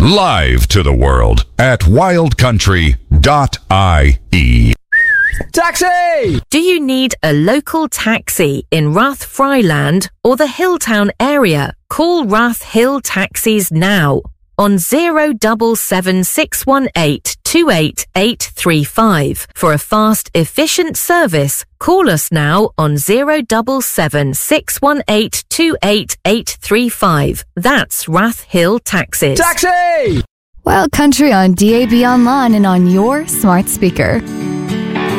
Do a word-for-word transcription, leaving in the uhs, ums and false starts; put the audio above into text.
Live to the world at wild country dot I E. Taxi! Do you need a local taxi in Rathfryland or the Hilltown area? Call Rath Hill Taxis now on zero seven seven six one eight two eight eight three five. For a fast, efficient service, call us now on zero seven seven six one eight two eight eight three five. That's Rath Hill Taxis. Taxi! Wild Country on D A B Online and on your smart speaker.